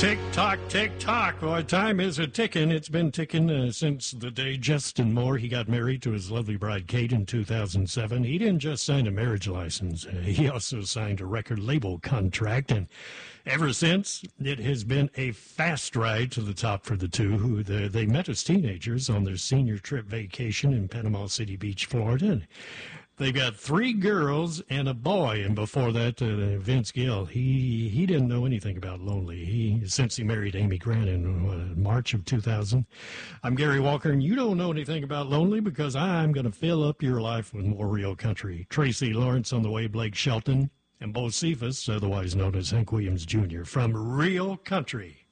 Tick tock. Well, time is a ticking. It's been ticking since the day Justin Moore, he got married to his lovely bride Kate in 2007. He didn't just sign a marriage license. He also signed a record label contract. And ever since, it has been a fast ride to the top for the two, who they met as teenagers on their senior trip vacation in Panama City Beach, Florida. And they got 3 girls and a boy, and before that, Vince Gill, he didn't know anything about Lonely. Since he married Amy Grant in March of 2000. I'm Gary Walker, and you don't know anything about Lonely because I'm going to fill up your life with more real country. Tracy Lawrence on the way, Blake Shelton, and Bo Cephas, otherwise known as Hank Williams Jr. from Real Country.